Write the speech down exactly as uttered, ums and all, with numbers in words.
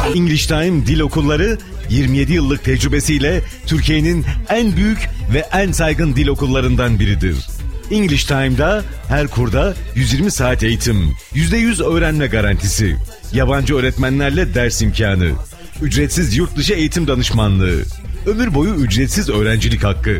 English Time Dil Okulları yirmi yedi yıllık tecrübesiyle Türkiye'nin en büyük ve en saygın dil okullarından biridir. English Time'da her kurda yüz yirmi saat eğitim, yüzde yüz öğrenme garantisi, yabancı öğretmenlerle ders imkanı, ücretsiz yurt dışı eğitim danışmanlığı, ömür boyu ücretsiz öğrencilik hakkı.